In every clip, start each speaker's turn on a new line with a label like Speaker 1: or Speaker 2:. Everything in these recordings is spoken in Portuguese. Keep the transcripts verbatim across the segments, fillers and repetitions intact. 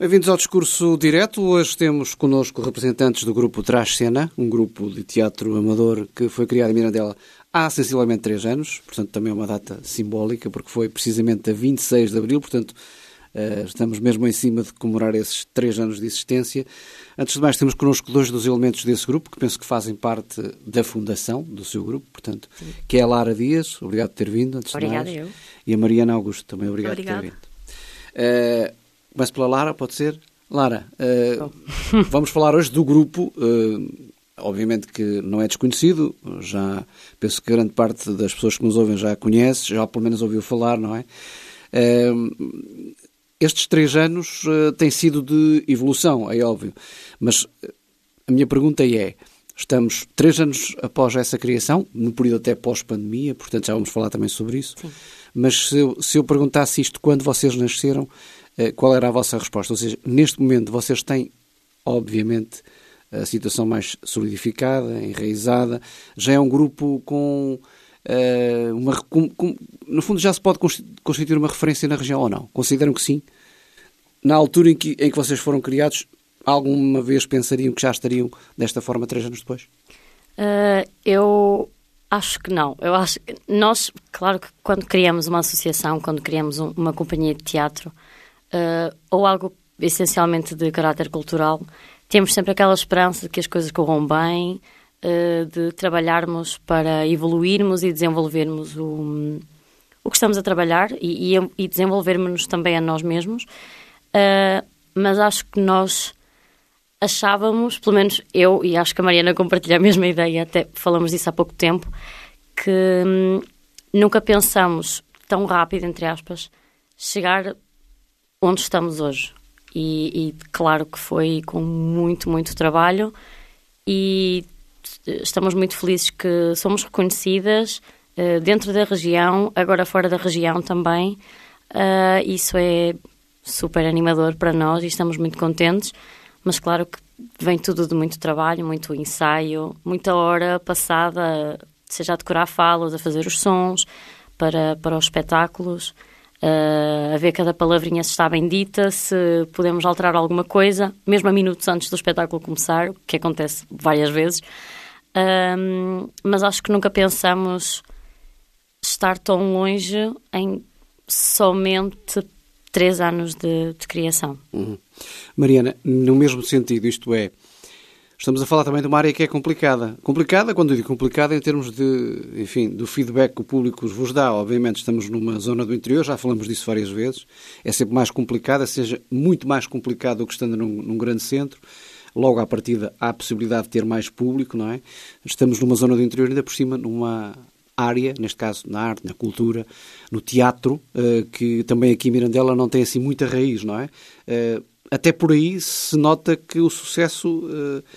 Speaker 1: Bem-vindos ao Discurso Direto. Hoje temos connosco representantes do grupo Traz Cena, um grupo de teatro amador que foi criado em Mirandela há sensivelmente três anos, portanto também é uma data simbólica, porque foi precisamente a vinte e seis de abril, portanto estamos mesmo em cima de comemorar esses três anos de existência. Antes de mais, temos connosco dois dos elementos desse grupo, que penso que fazem parte da fundação do seu grupo, portanto, sim, que é a Lara Dias, obrigado por ter vindo, antes
Speaker 2: Obrigada,
Speaker 1: de mais.
Speaker 2: eu.
Speaker 1: E a Mariana Augusto, também obrigado
Speaker 2: Obrigada.
Speaker 1: por ter vindo. Uh, começo pela Lara, pode ser? Lara, uh, oh. vamos falar hoje do grupo, uh, obviamente que não é desconhecido, já penso que grande parte das pessoas que nos ouvem já conhece, já pelo menos ouviu falar, não é? Uh, estes três anos uh, têm sido de evolução, é óbvio, mas a minha pergunta é, estamos três anos após essa criação, no período até pós-pandemia, portanto já vamos falar também sobre isso, sim, mas se eu, se eu perguntasse isto quando vocês nasceram, uh, qual era a vossa resposta? Ou seja, neste momento vocês têm, obviamente, a situação mais solidificada, enraizada, já é um grupo com... Uh, uma, com, com, no fundo já se pode constituir uma referência na região ou não? Consideram que sim? Na altura em que, em que vocês foram criados, alguma vez pensariam que já estariam desta forma três anos depois?
Speaker 2: Uh, eu acho que não. Eu acho que nós, claro que quando criamos uma associação, quando criamos um, uma companhia de teatro uh, ou algo essencialmente de caráter cultural, temos sempre aquela esperança de que as coisas corram bem, de trabalharmos para evoluirmos e desenvolvermos o, o que estamos a trabalhar e, e, e desenvolvermos-nos também a nós mesmos. Uh, mas acho que nós achávamos, pelo menos eu, e acho que a Mariana compartilha a mesma ideia, até falamos disso há pouco tempo, que hum, nunca pensamos tão rápido, entre aspas, chegar onde estamos hoje. E, e claro que foi com muito, muito trabalho e estamos muito felizes que somos reconhecidas uh, dentro da região, agora fora da região também. Uh, isso é super animador para nós e estamos muito contentes, mas claro que vem tudo de muito trabalho, muito ensaio, muita hora passada, seja a decorar falas, a fazer os sons para, para os espetáculos, uh, a ver cada palavrinha se está bem dita, se podemos alterar alguma coisa, mesmo a minutos antes do espetáculo começar, o que acontece várias vezes. Um, mas acho que nunca pensamos estar tão longe em somente três anos de, de criação.
Speaker 1: Uhum. Mariana, no mesmo sentido, isto é, estamos a falar também de uma área que é complicada. Complicada, quando eu digo complicada, em termos de, enfim, do feedback que o público vos dá. Obviamente estamos numa zona do interior, já falamos disso várias vezes, é sempre mais complicada, seja muito mais complicado do que estando num, num grande centro. Logo à partida há a possibilidade de ter mais público, não é? Estamos numa zona do interior, ainda por cima, numa área, neste caso na arte, na cultura, no teatro, que também aqui em Mirandela não tem assim muita raiz, não é? Até por aí se nota que o sucesso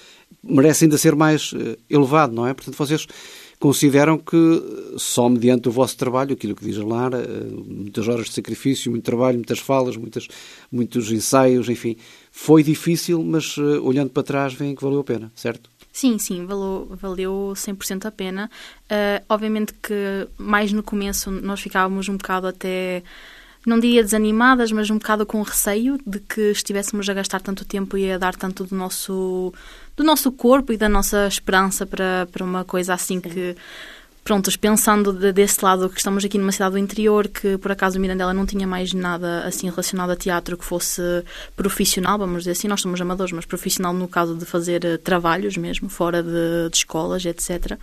Speaker 1: merece ainda ser mais elevado, não é? Portanto, vocês consideram que só mediante o vosso trabalho, aquilo que diz a Lara, muitas horas de sacrifício, muito trabalho, muitas falas, muitas, muitos ensaios, enfim, foi difícil, mas uh, olhando para trás veem que valeu a pena, certo?
Speaker 3: Sim, sim, valeu, valeu cem por cento a pena. Uh, obviamente que mais no começo nós ficávamos um bocado até, não diria desanimadas, mas um bocado com receio de que estivéssemos a gastar tanto tempo e a dar tanto do nosso, do nosso corpo e da nossa esperança para, para uma coisa assim. Sim. Que... Prontos, pensando de, desse lado que estamos aqui numa cidade do interior, que por acaso Mirandela não tinha mais nada assim relacionado a teatro que fosse profissional, vamos dizer assim, nós somos amadores, mas profissional no caso de fazer uh, trabalhos mesmo, fora de, de escolas, etcétera.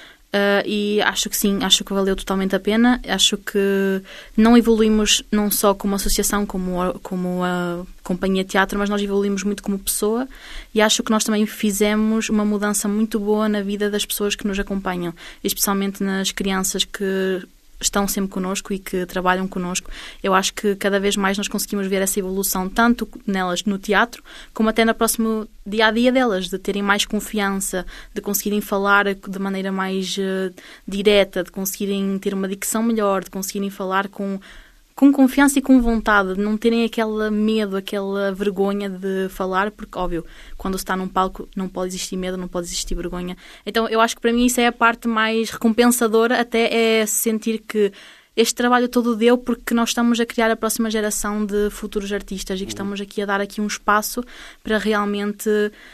Speaker 3: Uh, e acho que sim, acho que valeu totalmente a pena. Acho que não evoluímos não só como associação, como a, como a companhia de teatro, mas nós evoluímos muito como pessoa e acho que nós também fizemos uma mudança muito boa na vida das pessoas que nos acompanham, especialmente nas crianças que estão sempre connosco e que trabalham connosco. Eu acho que cada vez mais nós conseguimos ver essa evolução, tanto nelas no teatro, como até no próximo dia-a-dia delas, de terem mais confiança, de conseguirem falar de maneira mais uh, direta, de conseguirem ter uma dicção melhor, de conseguirem falar com, com confiança e com vontade, de não terem aquele medo, aquela vergonha de falar, porque, óbvio, quando se está num palco não pode existir medo, não pode existir vergonha. Então, eu acho que para mim isso é a parte mais recompensadora, até é sentir que este trabalho todo deu porque nós estamos a criar a próxima geração de futuros artistas e que estamos aqui a dar aqui um espaço para realmente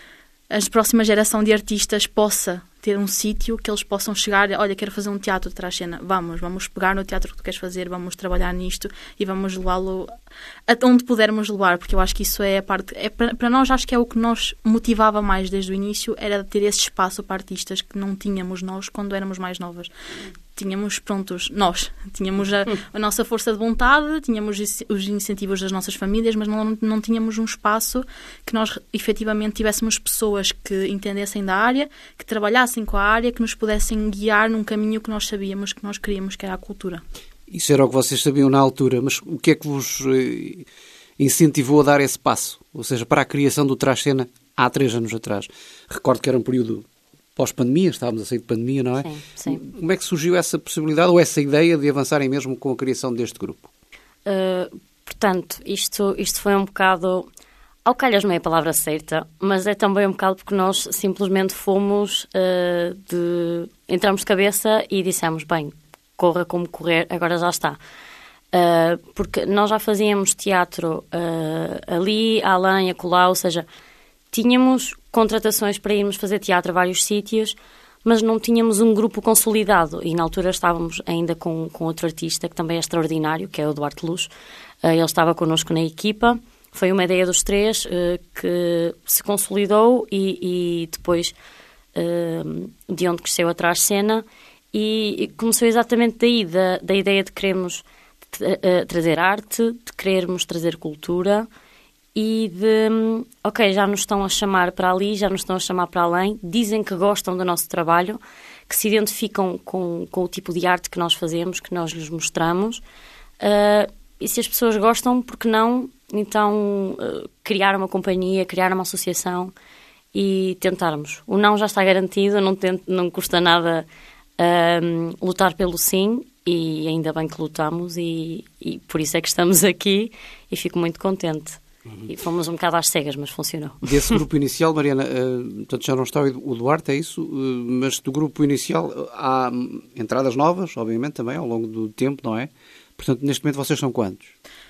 Speaker 3: a próxima geração de artistas possa ter um sítio que eles possam chegar, olha, quero fazer um teatro de trás-cena, vamos, vamos pegar no teatro que tu queres fazer, vamos trabalhar nisto e vamos levá-lo a onde pudermos levar, porque eu acho que isso é a parte, é para, para nós acho que é o que nos motivava mais desde o início, era ter esse espaço para artistas que não tínhamos nós quando éramos mais novas. Tínhamos, prontos, nós, tínhamos a, a nossa força de vontade, tínhamos os incentivos das nossas famílias, mas não, não tínhamos um espaço que nós efetivamente tivéssemos pessoas que entendessem da área, que trabalhassem com a área, que nos pudessem guiar num caminho que nós sabíamos, que nós queríamos, que era a cultura.
Speaker 1: Isso era o que vocês sabiam na altura, mas o que é que vos eh, incentivou a dar esse passo? Ou seja, para a criação do Trás-Cena há três anos atrás. Recordo que era um período pós-pandemia, estávamos a sair de pandemia, não é?
Speaker 2: Sim, sim.
Speaker 1: Como é que surgiu essa possibilidade ou essa ideia de avançarem mesmo com a criação deste grupo?
Speaker 2: Uh, portanto, isto, isto foi um bocado... Ao calhas não é a palavra certa, mas é também um bocado porque nós simplesmente fomos uh, de... Entramos de cabeça e dissemos, bem, corra como correr, agora já está. Uh, porque nós já fazíamos teatro uh, ali, além, acolá, ou seja, tínhamos contratações para irmos fazer teatro a vários sítios, mas não tínhamos um grupo consolidado. E na altura estávamos ainda com, com outro artista que também é extraordinário, que é o Duarte Luz. Uh, ele estava connosco na equipa. Foi uma ideia dos três uh, que se consolidou e, e depois uh, de onde cresceu a Trás-Cena. E, e começou exatamente daí, da, da ideia de querermos uh, trazer arte, de querermos trazer cultura e de, ok, já nos estão a chamar para ali, já nos estão a chamar para além, dizem que gostam do nosso trabalho, que se identificam com, com o tipo de arte que nós fazemos, que nós lhes mostramos. Uh, e se as pessoas gostam, por que não, então, uh, criar uma companhia, criar uma associação e tentarmos. O não já está garantido, não, tento, não custa nada uh, lutar pelo sim, e ainda bem que lutamos e, e por isso é que estamos aqui e fico muito contente. Uhum. E fomos um bocado às cegas, mas funcionou. Desse
Speaker 1: grupo inicial, Mariana, uh, portanto já não está o Duarte, é isso? Uh, mas do grupo inicial há entradas novas, obviamente, também, ao longo do tempo, não é? Portanto, neste momento vocês são quantos?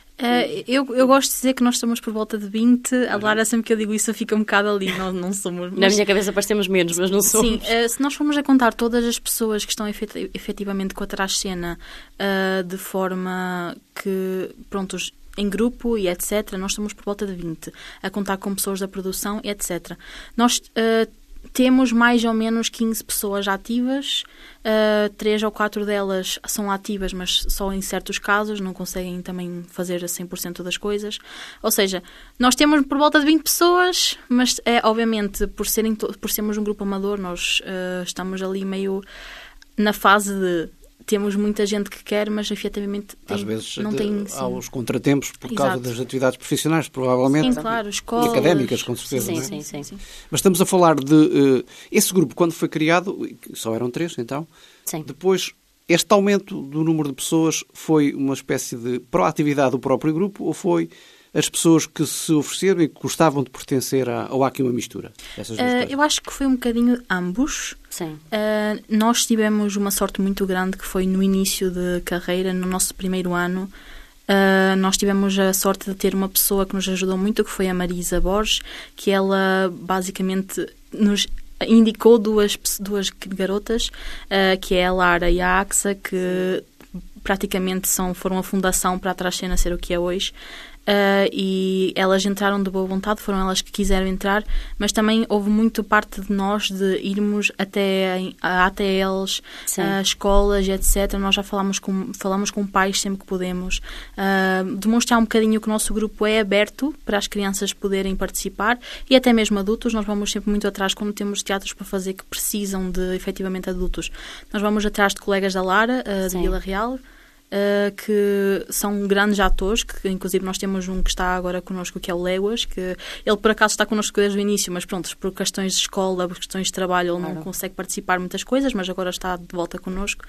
Speaker 3: Uh, eu, eu gosto de dizer que nós estamos por volta de vinte. A Lara, sempre que eu digo isso, fica um bocado ali. Nós não somos. Mas...
Speaker 2: Na minha cabeça parecemos menos, mas não somos.
Speaker 3: Sim, uh, se nós formos a contar todas as pessoas que estão efet- efetivamente com a Trás-Cena uh, de forma que, prontos, em grupo e etcétera, nós estamos por volta de vinte, a contar com pessoas da produção e etcétera. Nós uh, temos mais ou menos quinze pessoas ativas, uh, três ou quatro delas são ativas, mas só em certos casos, não conseguem também fazer a cem por cento das coisas. Ou seja, nós temos por volta de vinte pessoas, mas é obviamente, por, serem to- por sermos um grupo amador, nós uh, estamos ali meio na fase de... Temos muita gente que quer, mas efetivamente tem,
Speaker 1: às vezes
Speaker 3: não
Speaker 1: de,
Speaker 3: tem...
Speaker 1: há os contratempos por
Speaker 3: Exato.
Speaker 1: causa das atividades profissionais, provavelmente.
Speaker 3: Sim, claro, escolas...
Speaker 1: E académicas, com certeza.
Speaker 2: Sim,
Speaker 1: não é?
Speaker 2: sim, sim, sim.
Speaker 1: Mas estamos a falar de... Uh, esse grupo, quando foi criado, só eram três, então.
Speaker 2: Sim.
Speaker 1: Depois, este aumento do número de pessoas foi uma espécie de proatividade do próprio grupo ou foi as pessoas que se ofereceram e que gostavam de pertencer a... ou há aqui uma mistura? Essas duas
Speaker 3: Uh, eu acho que foi um bocadinho ambos.
Speaker 2: Sim.
Speaker 3: Uh, nós tivemos uma sorte muito grande que foi no início de carreira, no nosso primeiro ano. Uh, nós tivemos a sorte de ter uma pessoa que nos ajudou muito, que foi a Marisa Borges, que ela basicamente nos indicou duas, duas garotas, uh, que é a Lara e a Axa, que praticamente são, foram a fundação para a Trás-Cena ser o que é hoje. Uh, e elas entraram de boa vontade, foram elas que quiseram entrar, mas também houve muito parte de nós de irmos até a A T Ls, uh, escolas, etcétera. Nós já falamos com, falamos com pais sempre que podemos, uh, demonstrar um bocadinho que o nosso grupo é aberto para as crianças poderem participar e até mesmo adultos. Nós vamos sempre muito atrás quando temos teatros para fazer que precisam de efetivamente adultos. Nós vamos atrás de colegas da Lara, uh, de Vila Real, Uh, que são grandes atores, que inclusive nós temos um que está agora connosco, que é o Léguas, que ele por acaso está connosco desde o início, mas pronto, por questões de escola, por questões de trabalho, ele claro. Não consegue participar em muitas coisas, mas agora está de volta connosco.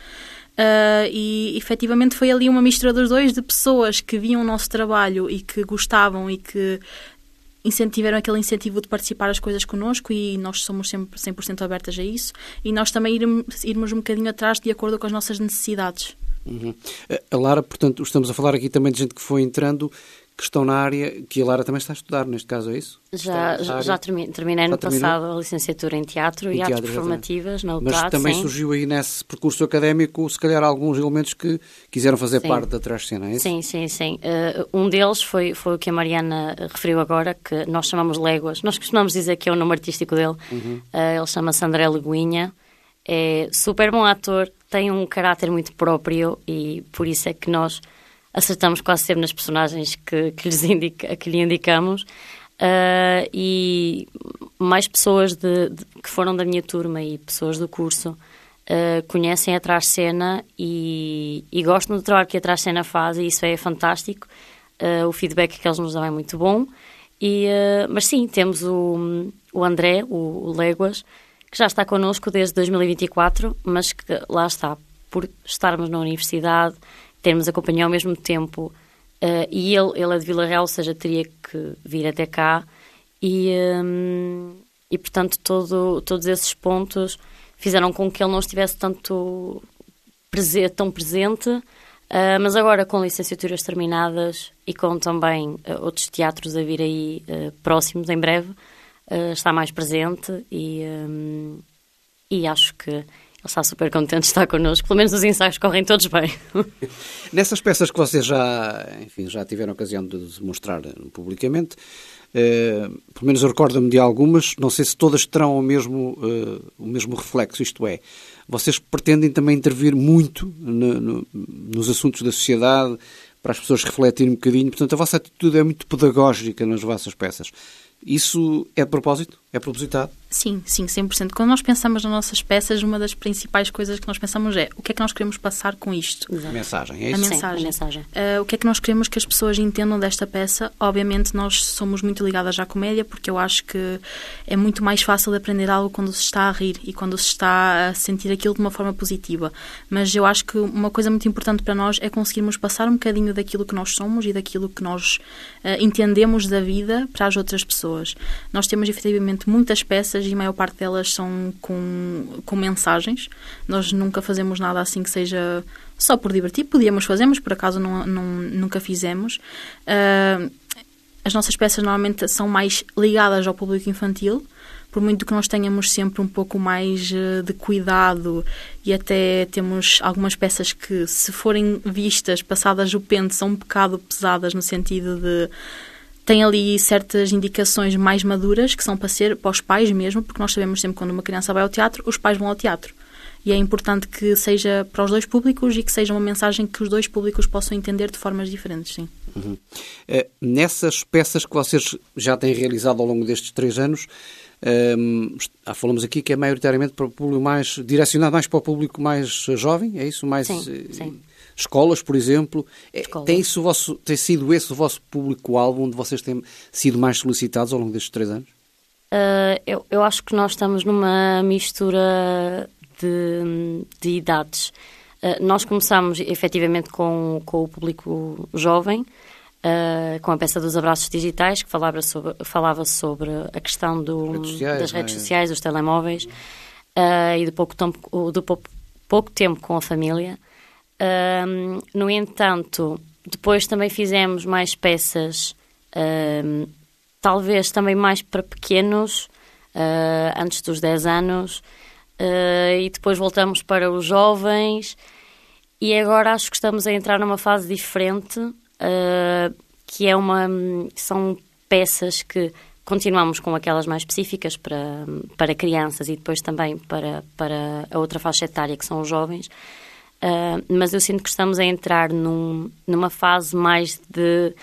Speaker 3: Uh, e efetivamente foi ali uma mistura dos dois, de pessoas que viam o nosso trabalho e que gostavam e que incentivaram aquele incentivo de participar as coisas connosco, e nós somos sempre cem por cento abertas a isso, e nós também irmos, irmos um bocadinho atrás de acordo com as nossas necessidades.
Speaker 1: Uhum. A Lara, portanto, estamos a falar aqui também de gente que foi entrando, que estão na área, que a Lara também está a estudar, neste caso, é isso?
Speaker 2: Já, já terminei, terminei no passado a licenciatura em Teatro em e teatro, Artes Performativas, na U T A D.
Speaker 1: Mas também
Speaker 2: sim.
Speaker 1: surgiu aí nesse percurso académico, se calhar, alguns elementos que quiseram fazer
Speaker 2: sim.
Speaker 1: parte da trás-cena, é isso?
Speaker 2: Sim, sim, sim. Uh, um deles foi, foi o que a Mariana referiu agora, que nós chamamos Léguas. Nós costumamos dizer que é o nome artístico dele. Uhum. Uh, ele chama-se André Leguinha. É super bom ator, tem um caráter muito próprio e por isso é que nós acertamos quase sempre nas personagens que, que, lhes indica, que lhe indicamos. Uh, e mais pessoas de, de, que foram da minha turma e pessoas do curso uh, conhecem a Trás-Cena e, e gostam do trabalho que a Trás-Cena faz e isso é fantástico. Uh, o feedback que eles nos dão é muito bom. E, uh, mas sim, temos o, o André, o, o Léguas, que já está connosco desde dois mil e vinte e quatro, mas que lá está, por estarmos na universidade, termos a companhia ao mesmo tempo, uh, e ele, ele é de Vila Real, ou seja, teria que vir até cá, e, um, e portanto todo, todos esses pontos fizeram com que ele não estivesse tanto prese- tão presente, uh, mas agora com licenciaturas terminadas e com também uh, outros teatros a vir aí uh, próximos, em breve, uh, está mais presente e, um, e acho que ele está super contente de estar connosco. Pelo menos os ensaios correm todos bem.
Speaker 1: Nessas peças que vocês já, enfim, já tiveram ocasião de mostrar publicamente, eh, pelo menos eu recordo-me de algumas, não sei se todas terão o mesmo, eh, o mesmo reflexo, isto é, vocês pretendem também intervir muito no, no, nos assuntos da sociedade, para as pessoas refletirem um bocadinho, portanto a vossa atitude é muito pedagógica nas vossas peças. Isso é de propósito? É propositado?
Speaker 3: Sim, sim, cem por cento. Quando nós pensamos nas nossas peças, uma das principais coisas que nós pensamos é o que é que nós queremos passar com isto?
Speaker 1: A mensagem, é
Speaker 3: A
Speaker 1: isso?
Speaker 3: mensagem.
Speaker 2: Sim, a mensagem.
Speaker 3: Uh, o que é que nós queremos que as pessoas entendam desta peça? Obviamente nós somos muito ligadas à comédia, porque eu acho que é muito mais fácil de aprender algo quando se está a rir e quando se está a sentir aquilo de uma forma positiva. Mas eu acho que uma coisa muito importante para nós é conseguirmos passar um bocadinho daquilo que nós somos e daquilo que nós uh, entendemos da vida para as outras pessoas. Nós temos efetivamente muitas peças e a maior parte delas são com, com mensagens. Nós nunca fazemos nada assim que seja só por divertir. Podíamos fazer, mas por acaso não, não, nunca fizemos. Uh, as nossas peças normalmente são mais ligadas ao público infantil, por muito que nós tenhamos sempre um pouco mais de cuidado e até temos algumas peças que, se forem vistas, passadas o pente, são um bocado pesadas no sentido de... Tem ali certas indicações mais maduras que são para ser para os pais mesmo, porque nós sabemos sempre que quando uma criança vai ao teatro, os pais vão ao teatro. E é importante que seja para os dois públicos e que seja uma mensagem que os dois públicos possam entender de formas diferentes, sim.
Speaker 1: Uhum. Uh, nessas peças que vocês já têm realizado ao longo destes três anos, um, falamos aqui que é maioritariamente para o público mais, direcionado mais para o público mais jovem, é isso? Mais,
Speaker 2: sim, sim.
Speaker 1: Escolas, por exemplo.
Speaker 2: Escolas.
Speaker 1: Tem, isso o vosso, tem sido esse o vosso público-alvo onde vocês têm sido mais solicitados ao longo destes três anos?
Speaker 2: Uh, eu, eu acho que nós estamos numa mistura de, de idades. Uh, nós começamos efetivamente com, com o público jovem, uh, com a peça dos abraços digitais, que falava sobre, falava sobre a questão do,
Speaker 1: redes sociais,
Speaker 2: das redes
Speaker 1: é?
Speaker 2: sociais, dos telemóveis, uh, e do pouco tempo, do pouco, pouco tempo com a família. Um, no entanto, depois também fizemos mais peças, um, talvez também mais para pequenos, uh, antes dos dez anos, uh, e depois voltamos para os jovens, e agora acho que estamos a entrar numa fase diferente, uh, que é uma, são peças que continuamos com aquelas mais específicas para, para crianças e depois também para, para a outra faixa etária, que são os jovens. Uh, mas eu sinto que estamos a entrar num, numa fase mais de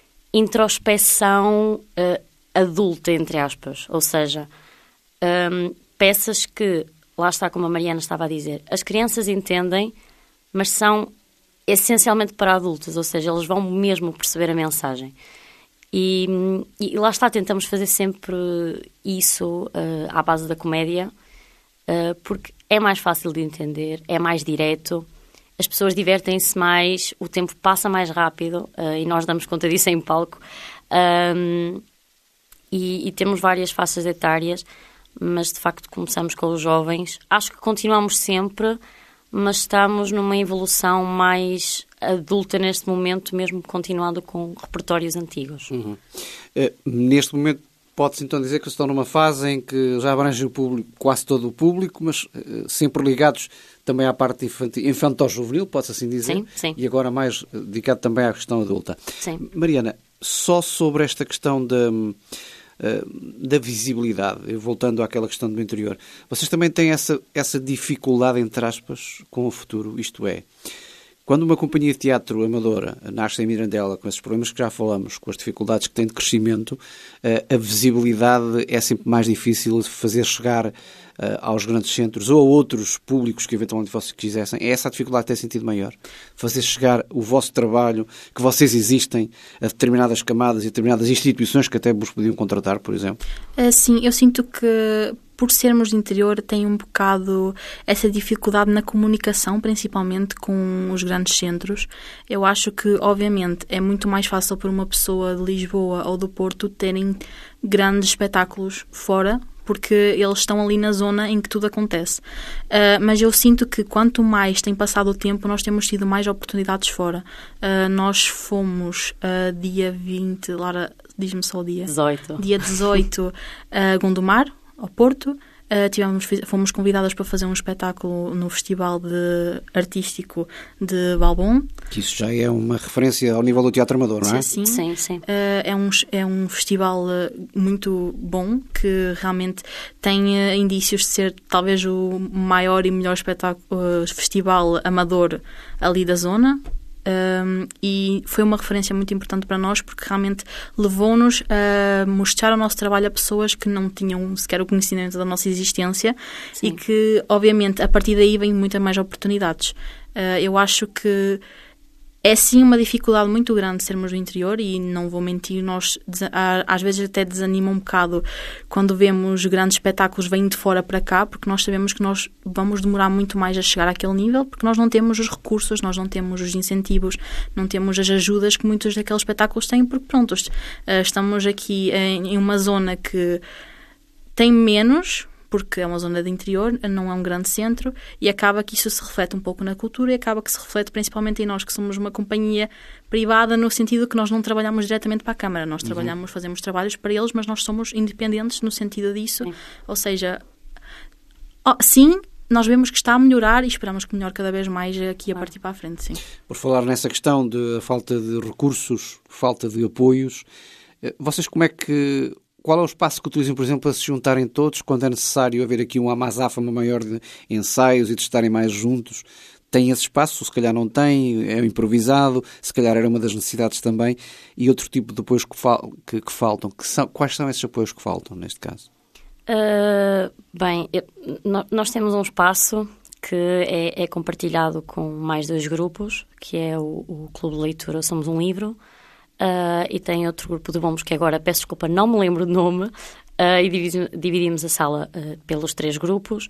Speaker 2: introspeção uh, adulta, entre aspas. Ou seja, um, peças que, lá está como a Mariana estava a dizer, as crianças entendem, mas são essencialmente para adultos, ou seja, eles vão mesmo perceber a mensagem. E, e lá está, tentamos fazer sempre isso uh, à base da comédia, uh, porque é mais fácil de entender, é mais direto, as pessoas divertem-se mais, o tempo passa mais rápido, uh, e nós damos conta disso em palco. Um, e, e temos várias faixas etárias, mas de facto começamos com os jovens. Acho que continuamos sempre, mas estamos numa evolução mais adulta neste momento, mesmo continuando com repertórios antigos.
Speaker 1: Uhum. Uh, neste momento, pode-se então dizer que estão numa fase em que já abrange o público, quase todo o público, mas uh, sempre ligados também à parte infantil-juvenil, pode-se assim dizer,
Speaker 2: sim, sim.
Speaker 1: E agora mais dedicado também à questão adulta.
Speaker 2: Sim.
Speaker 1: Mariana, só sobre esta questão da... da visibilidade, voltando àquela questão do interior, vocês também têm essa, essa dificuldade, entre aspas, com o futuro, isto é, quando uma companhia de teatro amadora nasce em Mirandela, com esses problemas que já falamos, com as dificuldades que tem de crescimento, a visibilidade é sempre mais difícil de fazer chegar aos grandes centros ou a outros públicos que eventualmente vocês quisessem. É essa a dificuldade que tem sentido maior? Fazer chegar o vosso trabalho, que vocês existem, a determinadas camadas e determinadas instituições que até vos podiam contratar, por exemplo?
Speaker 3: Sim, eu sinto que por sermos de interior tem um bocado essa dificuldade na comunicação, principalmente com os grandes centros. Eu acho que, obviamente, é muito mais fácil para uma pessoa de Lisboa ou do Porto terem grandes espetáculos fora, porque eles estão ali na zona em que tudo acontece. Uh, mas eu sinto que quanto mais tem passado o tempo, nós temos tido mais oportunidades fora. Uh, nós fomos uh, dia vinte, Lara, diz-me só o dia.
Speaker 2: dezoito. Dia
Speaker 3: dezoito a Gondomar, ao Porto. Uh, tivemos, fomos convidadas para fazer um espetáculo no Festival de, Artístico de Balbon.
Speaker 1: Que isso já é uma referência ao nível do teatro amador, não é?
Speaker 3: Sim,
Speaker 2: sim. sim.
Speaker 3: Uh, é, um, é um festival muito bom, que realmente tem uh, indícios de ser talvez o maior e melhor espetáculo, uh, festival amador ali da zona. Um, e foi uma referência muito importante para nós, porque realmente levou-nos a mostrar o nosso trabalho a pessoas que não tinham sequer o conhecimento da nossa existência. Sim. E que, obviamente, a partir daí vêm muitas mais oportunidades. Uh, eu acho que é sim uma dificuldade muito grande sermos do interior, e não vou mentir, nós às vezes até desanima um bocado quando vemos grandes espetáculos vindo de fora para cá, porque nós sabemos que nós vamos demorar muito mais a chegar àquele nível, porque nós não temos os recursos, nós não temos os incentivos, não temos as ajudas que muitos daqueles espetáculos têm, porque pronto, estamos aqui em uma zona que tem menos, porque é uma zona de interior, não é um grande centro, e acaba que isso se reflete um pouco na cultura, e acaba que se reflete principalmente em nós, que somos uma companhia privada, no sentido que nós não trabalhamos diretamente para a Câmara, nós trabalhamos, uhum. fazemos trabalhos para eles, mas nós somos independentes no sentido disso. Sim. Ou seja, oh, sim, nós vemos que está a melhorar e esperamos que melhore cada vez mais aqui a partir para a frente, sim.
Speaker 1: Por falar nessa questão de falta de recursos, falta de apoios, vocês como é que... Qual é o espaço que utilizam, por exemplo, para se juntarem todos, quando é necessário haver aqui uma azáfama maior de ensaios e de estarem mais juntos? Tem esse espaço? Se calhar não tem, é improvisado, se calhar era uma das necessidades também. E outro tipo de apoios que, fal- que, que faltam? Que são, quais são esses apoios que faltam, neste caso?
Speaker 2: Uh, bem, eu, nós temos um espaço que é, é compartilhado com mais dois grupos, que é o, o Clube de Leitura Somos um Livro, Uh, e tem outro grupo de bombos que agora, peço desculpa, não me lembro do nome, uh, e dividimos, dividimos a sala uh, pelos três grupos.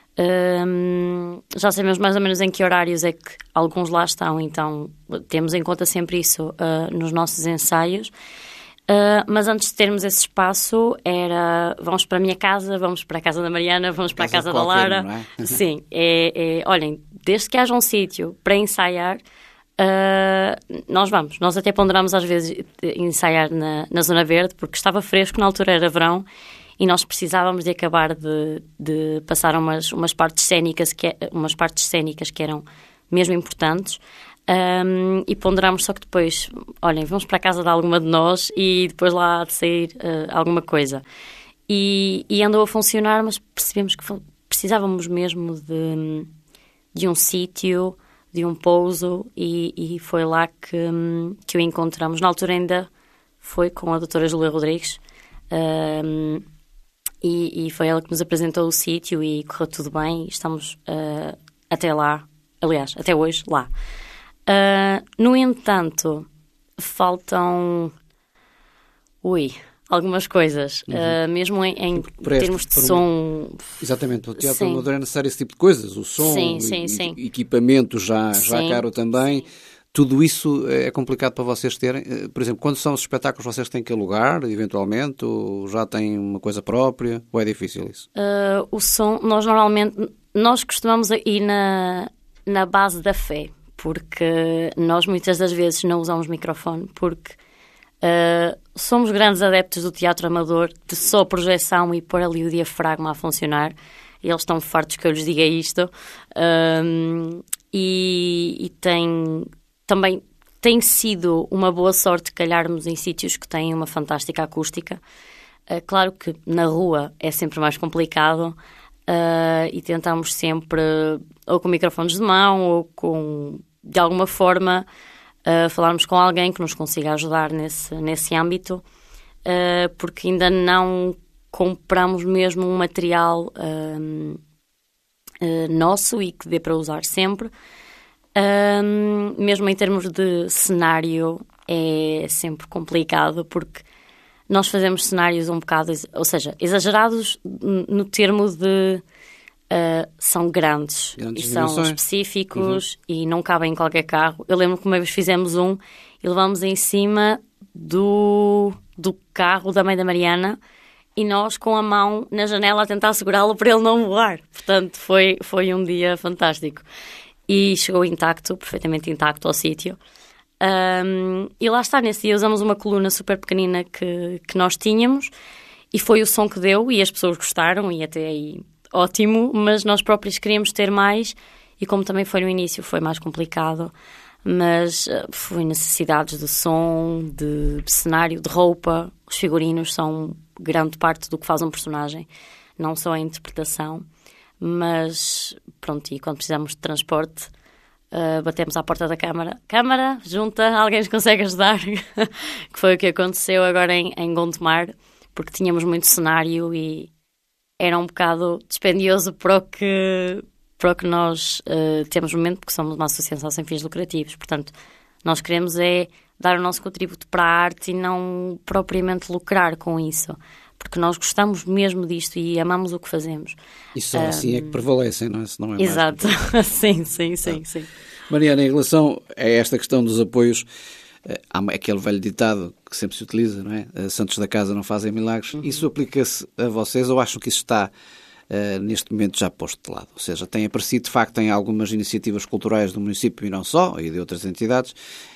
Speaker 2: Uh, já sabemos mais ou menos em que horários é que alguns lá estão, então temos em conta sempre isso uh, nos nossos ensaios. Uh, mas antes de termos esse espaço, era vamos para a minha casa, vamos para a casa da Mariana, vamos para casa a casa da Lara. Não é? Sim, é, é, olhem, desde que haja um sítio para ensaiar, Uh, nós vamos, nós até ponderamos às vezes ensaiar na, na Zona Verde, porque estava fresco, na altura era verão e nós precisávamos de acabar de, de passar umas, umas, partes cênicas que, umas partes cênicas que eram mesmo importantes, um, e ponderamos, só que depois, olhem, vamos para a casa de alguma de nós e depois lá há de sair uh, alguma coisa, e, e andou a funcionar, mas percebemos que precisávamos mesmo de, de um sítio, de um pouso, e, e foi lá que, que o encontramos. Na altura ainda foi com a doutora Júlia Rodrigues, um, e, e foi ela que nos apresentou o sítio e correu tudo bem, e estamos uh, até lá, aliás, até hoje, lá. Uh, no entanto, faltam... Ui... algumas coisas, uhum. uh, mesmo em, em termos este, de som.
Speaker 1: Exatamente, o teatro amador é necessário esse tipo de coisas, o som,
Speaker 2: sim, sim,
Speaker 1: e,
Speaker 2: sim.
Speaker 1: equipamento já, já caro também. Sim. Tudo isso é complicado para vocês terem. Por exemplo, quando são os espetáculos, vocês têm que alugar, eventualmente, ou já têm uma coisa própria, ou é difícil isso?
Speaker 2: Uh, o som, nós normalmente, nós costumamos ir na, na base da fé, porque nós muitas das vezes não usamos microfone, porque uh, somos grandes adeptos do teatro amador, de só projeção e pôr ali o diafragma a funcionar. Eles estão fartos que eu lhes diga isto. Um, e, e tem, também tem sido uma boa sorte calharmos em sítios que têm uma fantástica acústica. Uh, claro que na rua é sempre mais complicado uh, e tentamos sempre, ou com microfones de mão, ou com, de alguma forma, uh, falarmos com alguém que nos consiga ajudar nesse, nesse âmbito, uh, porque ainda não compramos mesmo um material um, uh, nosso e que dê para usar sempre. Um, mesmo em termos de cenário é sempre complicado, porque nós fazemos cenários um bocado, ou seja, exagerados no termo de uh, são grandes,
Speaker 1: grandes
Speaker 2: e são
Speaker 1: dimensões.
Speaker 2: específicos,
Speaker 1: uhum.
Speaker 2: e não cabem em qualquer carro. Eu lembro que uma vez fizemos um e levamos em cima do, do carro da mãe da Mariana, e nós com a mão na janela a tentar segurá-lo para ele não voar. Portanto, foi, foi um dia fantástico. E chegou intacto, perfeitamente intacto ao sítio. Um, e lá está, nesse dia usamos uma coluna super pequenina que, que nós tínhamos, e foi o som que deu, e as pessoas gostaram, e até aí ótimo, mas nós próprios queríamos ter mais, e como também foi no início, foi mais complicado. Mas uh, foi necessidades de som, de cenário, de roupa. Os figurinos são grande parte do que faz um personagem, não só a interpretação. Mas pronto, e quando precisamos de transporte, uh, batemos à porta da Câmara. Câmara, junta, alguém nos consegue ajudar? Que foi o que aconteceu agora em, em Gondomar, porque tínhamos muito cenário e era um bocado dispendioso para o que... para o que nós uh, temos no momento, porque somos uma associação sem fins lucrativos. Portanto, nós queremos é dar o nosso contributo para a arte e não propriamente lucrar com isso, porque nós gostamos mesmo disto e amamos o que fazemos.
Speaker 1: E só um, assim é que prevalecem, não é? Se não é
Speaker 2: exato,
Speaker 1: mais...
Speaker 2: sim, sim, sim, ah. sim.
Speaker 1: Mariana, em relação a esta questão dos apoios, há aquele velho ditado que sempre se utiliza, não é? Santos da casa não fazem milagres. Uhum. Isso aplica-se a vocês ou acham que isso está... Uh, neste momento já posto de lado? Ou seja, tem aparecido de facto em algumas iniciativas culturais do município e não só, e de outras entidades,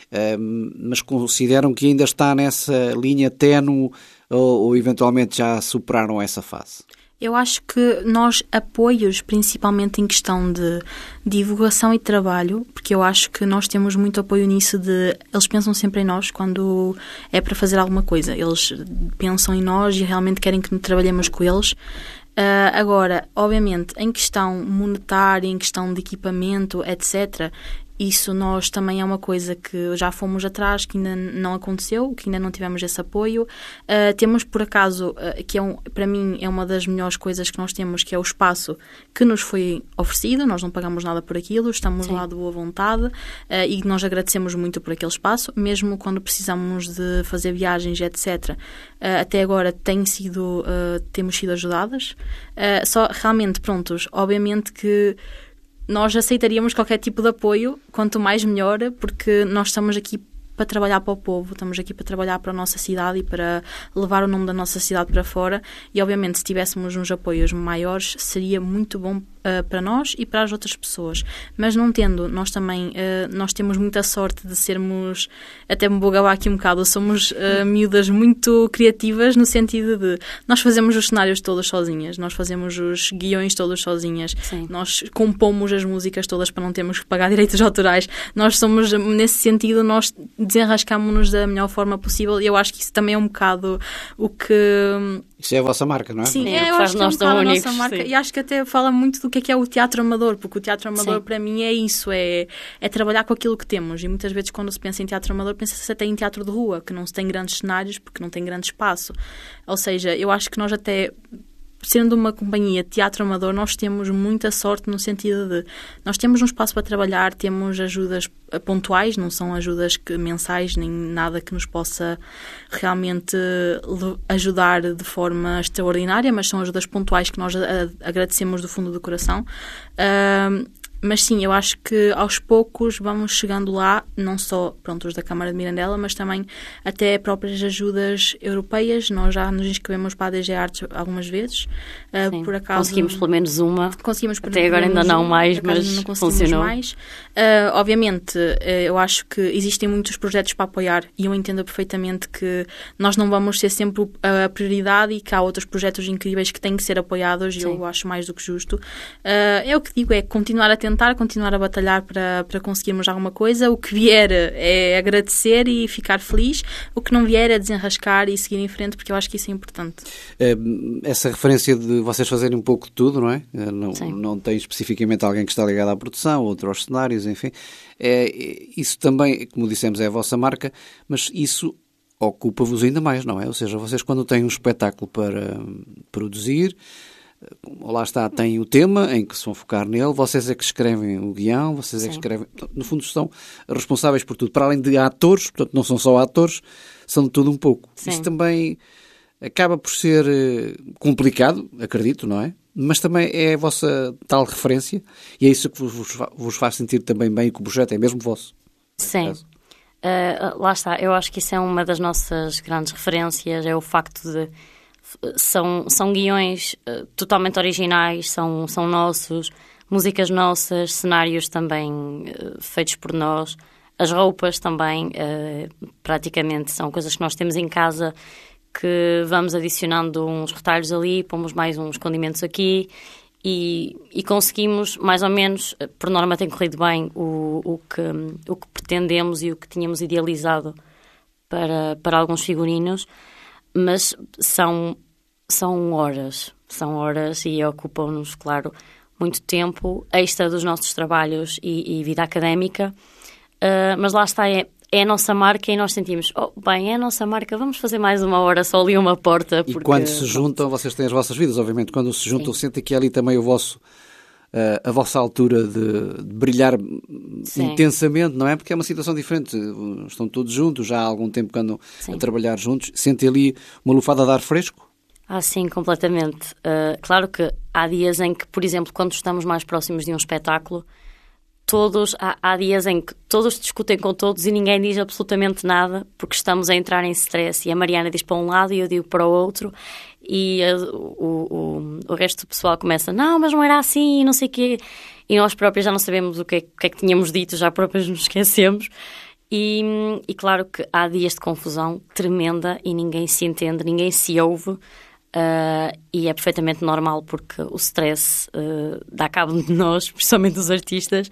Speaker 1: uh, mas consideram que ainda está nessa linha ténue ou, ou eventualmente já superaram essa fase?
Speaker 3: Eu acho que nós apoios, principalmente em questão de divulgação e trabalho, porque eu acho que nós temos muito apoio nisso de... Eles pensam sempre em nós quando é para fazer alguma coisa. Eles pensam em nós e realmente querem que trabalhemos com eles. Uh, agora, obviamente, em questão monetária, em questão de equipamento, etcétera, isso nós também é uma coisa que já fomos atrás, que ainda não aconteceu, que ainda não tivemos esse apoio. Uh, temos, por acaso, uh, que é um, para mim é uma das melhores coisas que nós temos, que é o espaço que nos foi oferecido, nós não pagamos nada por aquilo, estamos Sim. lá de boa vontade, uh, e nós agradecemos muito por aquele espaço, mesmo quando precisamos de fazer viagens, etcétera. Uh, até agora tem sido, uh, temos sido ajudadas. Uh, só realmente, prontos, obviamente que nós aceitaríamos qualquer tipo de apoio, quanto mais melhor, porque nós estamos aqui para trabalhar para o povo, estamos aqui para trabalhar para a nossa cidade e para levar o nome da nossa cidade para fora, e obviamente se tivéssemos uns apoios maiores seria muito bom uh, para nós e para as outras pessoas, mas não tendo, nós também uh, nós temos muita sorte de sermos, até me vou gabar aqui um bocado, somos uh, miúdas muito criativas, no sentido de nós fazemos os cenários todos sozinhas, nós fazemos os guiões todos sozinhas, Sim. nós compomos as músicas todas para não termos que pagar direitos autorais, nós somos, nesse sentido, nós desenrascámos-nos da melhor forma possível, e eu acho que isso também é um bocado o que...
Speaker 1: Isso é a vossa marca, não é?
Speaker 3: Sim,
Speaker 2: Sim
Speaker 3: é, eu acho que é um bocado a nossa marca, sim. E acho que até fala muito do que é, que é o teatro amador, porque o teatro amador sim. para mim é isso, é, é trabalhar com aquilo que temos, e muitas vezes quando se pensa em teatro amador pensa-se até em teatro de rua, que não se tem grandes cenários porque não tem grande espaço, ou seja, eu acho que nós até... Sendo uma companhia de teatro amador, nós temos muita sorte no sentido de nós temos um espaço para trabalhar, temos ajudas pontuais, não são ajudas que, mensais, nem nada que nos possa realmente ajudar de forma extraordinária, mas são ajudas pontuais que nós a, agradecemos do fundo do coração. Uh, mas sim, eu acho que aos poucos vamos chegando lá, não só, pronto, os da Câmara de Mirandela, mas também até próprias ajudas europeias. Nós já nos inscrevemos para a D G Artes algumas vezes. Uh, por acaso,
Speaker 2: conseguimos pelo menos uma.
Speaker 3: Conseguimos
Speaker 2: até agora ainda não
Speaker 3: uma,
Speaker 2: mais, mas
Speaker 3: não
Speaker 2: funcionou.
Speaker 3: Mais. Uh, obviamente, uh, eu acho que existem muitos projetos para apoiar e eu entendo perfeitamente que nós não vamos ser sempre a prioridade e que há outros projetos incríveis que têm que ser apoiados e eu acho mais do que justo. Uh, é o que digo, é continuar a tentar, continuar a batalhar para, para conseguirmos alguma coisa. O que vier é agradecer e ficar feliz. O que não vier é desenrascar e seguir em frente, porque eu acho que isso é importante.
Speaker 1: Essa referência de vocês fazerem um pouco de tudo, não é? Não, não tem especificamente alguém que está ligado à produção, outro aos cenários, enfim. É, isso também, como dissemos, é a vossa marca, mas isso ocupa-vos ainda mais, não é? Ou seja, vocês quando têm um espetáculo para produzir, lá está, têm o tema em que se vão focar nele, vocês é que escrevem o guião, vocês é que escrevem... No fundo, são responsáveis por tudo. Para além de atores, portanto, não são só atores, são de tudo um pouco. Sim. Isso também acaba por ser complicado, acredito, não é? Mas também é a vossa tal referência e é isso que vos, vos faz sentir também bem que o projeto é mesmo vosso.
Speaker 2: Sim. Uh, lá está, eu acho que isso é uma das nossas grandes referências, é o facto de são, são guiões uh, totalmente originais, são, são nossos, músicas nossas, cenários também uh, feitos por nós, as roupas também uh, praticamente são coisas que nós temos em casa, que vamos adicionando uns retalhos ali, pomos mais uns condimentos aqui e, e conseguimos, mais ou menos, por norma tem corrido bem o, o, que, o que pretendemos e o que tínhamos idealizado para, para alguns figurinos, mas são, são horas, são horas e ocupam-nos, claro, muito tempo extra dos nossos trabalhos e, e vida académica, uh, mas lá está, é É a nossa marca e nós sentimos, oh, bem, é a nossa marca, vamos fazer mais uma hora só ali uma porta.
Speaker 1: Porque... E quando se juntam, vocês têm as vossas vidas, obviamente, quando se juntam, Sim. sentem que é ali também o vosso, uh, a vossa altura de, de brilhar Sim. intensamente, não é? Porque é uma situação diferente, estão todos juntos, já há algum tempo que andam Sim. a trabalhar juntos, sentem ali uma lufada de ar fresco?
Speaker 2: Ah, sim, completamente. Uh, claro que há dias em que, por exemplo, quando estamos mais próximos de um espetáculo, Todos, há, há dias em que todos discutem com todos e ninguém diz absolutamente nada porque estamos a entrar em stress e a Mariana diz para um lado e eu digo para o outro e a, o, o, o resto do pessoal começa, não, mas não era assim, não sei o quê, e nós próprios já não sabemos o que é, o que, é que tínhamos dito, já próprios nos esquecemos e, e claro que há dias de confusão tremenda e ninguém se entende, ninguém se ouve. Uh, e é perfeitamente normal porque o stress uh, dá cabo de nós, principalmente dos artistas,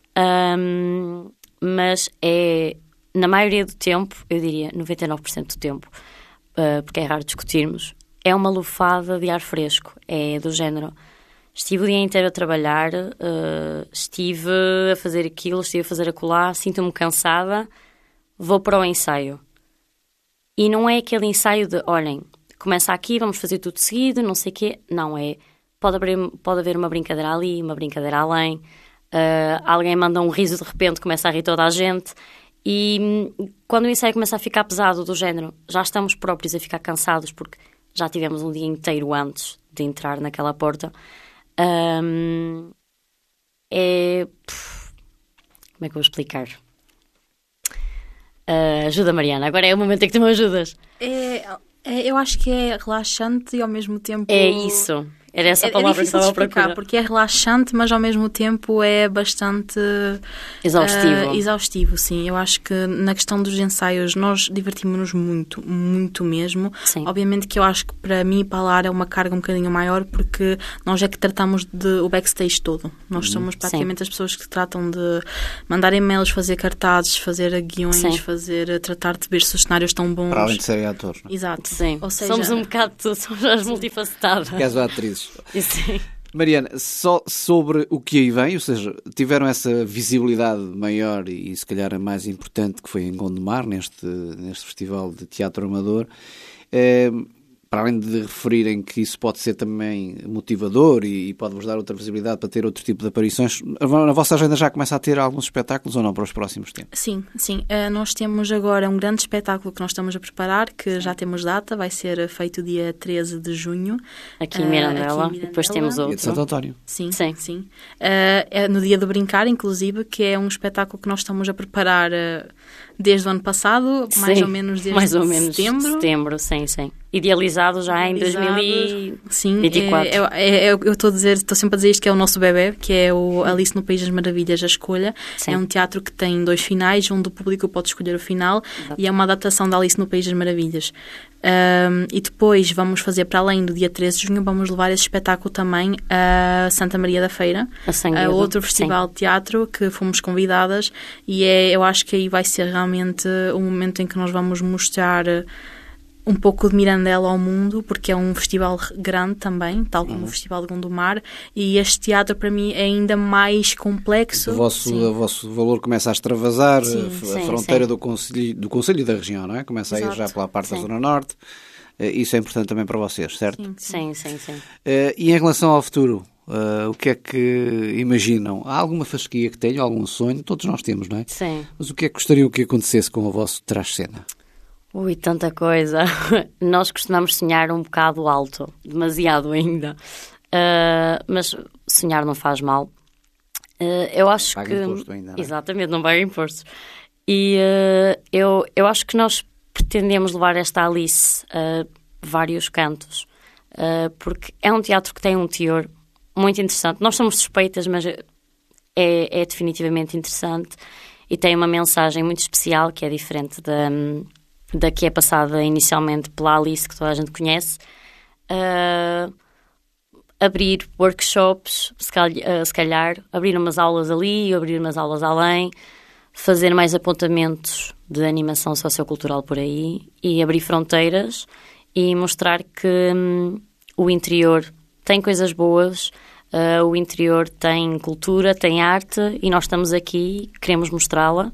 Speaker 2: um, mas é, na maioria do tempo, eu diria noventa e nove por cento do tempo, uh, porque é raro discutirmos, é uma lufada de ar fresco, é do género, estive o dia inteiro a trabalhar, uh, estive a fazer aquilo, estive a fazer acolá, sinto-me cansada, vou para o ensaio. E não é aquele ensaio de, olhem, começa aqui, vamos fazer tudo seguido, não sei o quê. Não é. Pode haver, pode haver uma brincadeira ali, uma brincadeira além. Uh, alguém manda um riso de repente, começa a rir toda a gente. E quando o ensaio começa a ficar pesado, do género, já estamos próprios a ficar cansados porque já tivemos um dia inteiro antes de entrar naquela porta. Um, é... Puf, como é que eu vou explicar? Uh, ajuda, Mariana. Agora é o momento em que tu me ajudas.
Speaker 3: É... É, eu acho que é relaxante e ao mesmo tempo...
Speaker 2: É isso. Era essa a palavra
Speaker 3: é, é
Speaker 2: que estava a procurar.
Speaker 3: Porque é relaxante, mas ao mesmo tempo é bastante...
Speaker 2: Exaustivo.
Speaker 3: Uh, exaustivo, sim. Eu acho que na questão dos ensaios nós divertimos-nos muito, muito mesmo.
Speaker 2: Sim.
Speaker 3: Obviamente que eu acho que para mim e para a Lara é uma carga um bocadinho maior porque nós é que tratamos de, o backstage todo. Nós hum, somos praticamente sim. as pessoas que tratam de mandar e-mails, fazer cartazes, fazer guiões, sim. fazer, tratar de ver se os cenários estão bons.
Speaker 1: Para além de serem atores, não é?
Speaker 3: Exato.
Speaker 2: Sim. Ou seja, somos um bocado de tudo, somos as multifacetadas.
Speaker 1: As atrizes.
Speaker 2: Sim.
Speaker 1: Mariana, só sobre o que aí vem, ou seja, tiveram essa visibilidade maior e, e se calhar a mais importante que foi em Gondomar, neste, neste festival de teatro amador. Eh, para além de referirem que isso pode ser também motivador e, e pode-vos dar outra visibilidade para ter outro tipo de aparições, na vossa agenda já começa a ter alguns espetáculos ou não para os próximos tempos?
Speaker 3: Sim, sim. Uh, nós temos agora um grande espetáculo que nós estamos a preparar, que já temos data, vai ser feito dia treze de junho.
Speaker 2: Aqui em Mirandela, uh, aqui em Mirandela. Depois temos outro.
Speaker 1: Dia de Santo António.
Speaker 3: Sim, sim. sim. Uh, é no Dia do Brincar, inclusive, que é um espetáculo que nós estamos a preparar uh, desde o ano passado, sim, mais ou menos desde
Speaker 2: mais ou menos
Speaker 3: setembro.
Speaker 2: setembro, sim, sim. Idealizado já
Speaker 3: Idealizado,
Speaker 2: em dois mil e vinte e quatro.
Speaker 3: Sim, é, é, é, eu estou a dizer, estou sempre a dizer isto, que é o nosso bebé, que é o Alice no País das Maravilhas, a escolha. Sim. É um teatro que tem dois finais, onde o público pode escolher o final. Exato. E é uma adaptação da Alice no País das Maravilhas. Um, e depois vamos fazer, para além do dia treze de junho, vamos levar esse espetáculo também a Santa Maria da Feira, a, a outro festival, sim, de teatro que fomos convidadas, e é, eu acho que aí vai ser realmente o momento em que nós vamos mostrar um pouco de Mirandela ao mundo, porque é um festival grande também, tal como uhum. o Festival de Gondomar, e este teatro para mim é ainda mais complexo.
Speaker 1: O vosso, o vosso valor começa a extravasar, sim, a, sim, a fronteira sim. do Conselho, do Conselho e da região, não é? Começa Exato. a ir já pela parte sim. da Zona Norte. Isso é importante também para vocês, certo?
Speaker 2: Sim, sim, sim. sim.
Speaker 1: Uh, e em relação ao futuro, uh, o que é que imaginam? Há alguma fasquia que tenham, algum sonho? Todos nós temos, não é?
Speaker 2: Sim.
Speaker 1: Mas o que é que gostariam que acontecesse com o vosso trás-cena?
Speaker 2: Ui, tanta coisa. Nós costumamos sonhar um bocado alto, demasiado ainda. Uh, mas sonhar não faz mal. Uh, eu acho
Speaker 1: paga
Speaker 2: que...
Speaker 1: imposto ainda, não é?
Speaker 2: Exatamente, não paga imposto. E uh, eu, eu acho que nós pretendemos levar esta Alice a vários cantos, uh, porque é um teatro que tem um teor muito interessante. Nós somos suspeitas, mas é, é definitivamente interessante e tem uma mensagem muito especial que é diferente da... da que é passada inicialmente pela Alice, que toda a gente conhece, uh, abrir workshops, se calhar, uh, se calhar, abrir umas aulas ali, abrir umas aulas além, fazer mais apontamentos de animação sociocultural por aí e abrir fronteiras e mostrar que um, o interior tem coisas boas, uh, o interior tem cultura, tem arte e nós estamos aqui, queremos mostrá-la.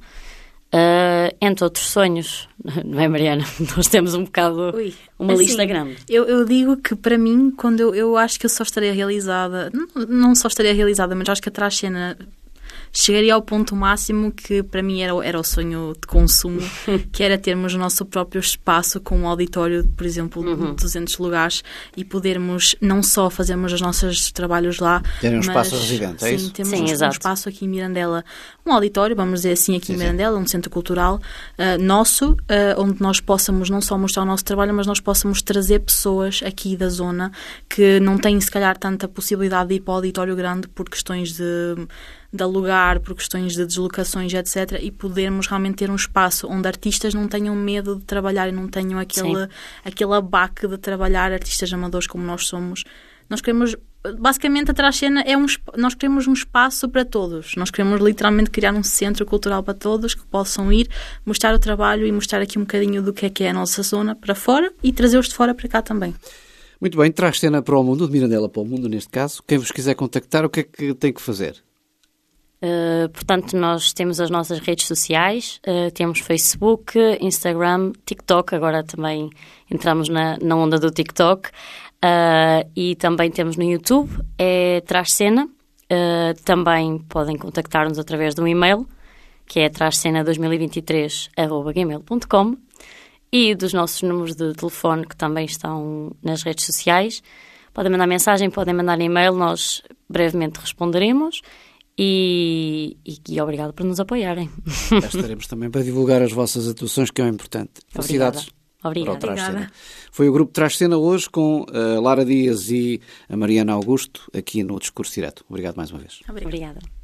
Speaker 2: Uh, entre outros sonhos, não é, Mariana? Nós temos um bocado Ui, uma assim, lista grande.
Speaker 3: Eu, eu digo que para mim, quando eu, eu acho que eu só estaria realizada, não, não só estaria realizada, mas acho que a trás-cena chegaria ao ponto máximo que para mim era, era o sonho de consumo, que era termos o nosso próprio espaço com um auditório, por exemplo, uhum. de duzentos lugares e podermos não só fazermos os nossos trabalhos lá,
Speaker 1: terem um
Speaker 3: mas,
Speaker 1: espaço residente, é
Speaker 3: sim,
Speaker 1: isso?
Speaker 3: temos
Speaker 2: sim,
Speaker 3: um,
Speaker 2: exato.
Speaker 3: um espaço aqui em Mirandela, um auditório, vamos dizer assim, aqui sim, em Mirandela, sim. um centro cultural uh, nosso, uh, onde nós possamos não só mostrar o nosso trabalho, mas nós possamos trazer pessoas aqui da zona que não têm, se calhar, tanta possibilidade de ir para o auditório grande por questões de... de alugar, por questões de deslocações, etcétera, e podermos realmente ter um espaço onde artistas não tenham medo de trabalhar e não tenham aquele, aquele abaque de trabalhar, artistas amadores como nós somos. Nós queremos, basicamente a Trás-Cena é um, nós queremos um espaço para todos, nós queremos literalmente criar um centro cultural para todos que possam ir, mostrar o trabalho e mostrar aqui um bocadinho do que é que é a nossa zona para fora e trazer-os de fora para cá também.
Speaker 1: Muito bem, Trás-Cena para o mundo, de Mirandela para o mundo neste caso. Quem vos quiser contactar, o que é que tem que fazer?
Speaker 2: Uh, portanto, nós temos as nossas redes sociais, uh, temos Facebook, Instagram, TikTok, agora também entramos na, na onda do TikTok, uh, e também temos no YouTube, é Trás-Cena. Uh, também podem contactar-nos através de um e-mail, que é trascena dois mil e vinte e três arroba gmail ponto com, e dos nossos números de telefone que também estão nas redes sociais. Podem mandar mensagem, podem mandar e-mail, nós brevemente responderemos. E, e, e obrigado por nos apoiarem.
Speaker 1: Já estaremos também para divulgar as vossas atuações, que é importante. Felicidades.
Speaker 2: Obrigada.
Speaker 3: Obrigada.
Speaker 1: Foi o Grupo Trás-Cena hoje com a Lara Dias e a Mariana Augusto aqui no Discurso Direto. Obrigado mais uma vez.
Speaker 2: Obrigada.